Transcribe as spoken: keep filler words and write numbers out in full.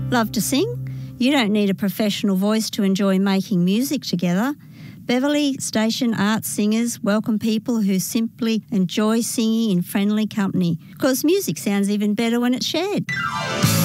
Love to sing? You don't need a professional voice to enjoy making music together. Beverley Station Arts singers welcome people who simply enjoy singing in friendly company, because music sounds even better when it's shared.